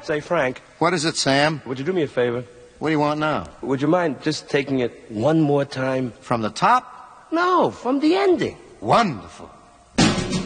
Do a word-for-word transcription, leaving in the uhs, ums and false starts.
Say, Frank. What is it, Sam? Would you do me a favor? What do you want now? Would you mind just taking it one more time? From the top? No, from the ending. Wonderful.